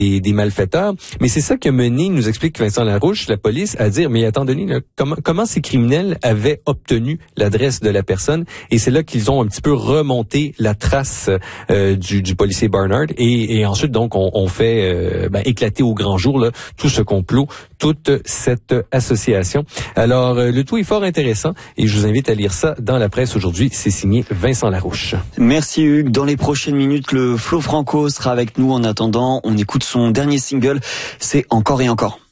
des malfaiteurs. Mais c'est ça qui a mené, nous explique Vincent Larouche, la police, à dire, mais attendez, là, comment ces criminels avaient obtenu l'adresse de la personne? Et c'est là qu'ils ont un petit peu remonté la trace du policier Barnard. Et ensuite, donc, on fait éclater au grand jour là, tout ce complot, toute cette association. Alors, le tout est fort intéressant et je vous invite à lire ça dans la presse aujourd'hui. C'est signé Vincent Larouche. Merci Hugues. Dans les prochaines minutes, le Flo Franco sera avec nous. En attendant, on écoute son dernier single, c'est Encore et encore.